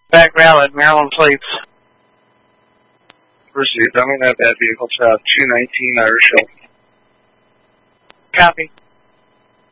Back valid, Maryland plates. Received. I'm in that vehicle to 219 Irish Hill. Copy.